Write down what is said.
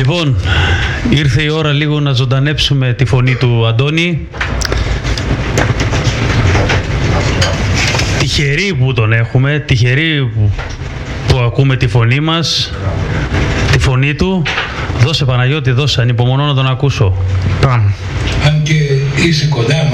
Λοιπόν, ήρθε η ώρα λίγο να ζωντανέψουμε τη φωνή του Αντώνη. Τυχεροί που τον έχουμε, τυχεροί που ακούμε τη φωνή μας, τη φωνή του. Δώσε Παναγιώτη, δώσε, ανυπομονώ να τον ακούσω. Πάμε. Αν και είσαι κοντά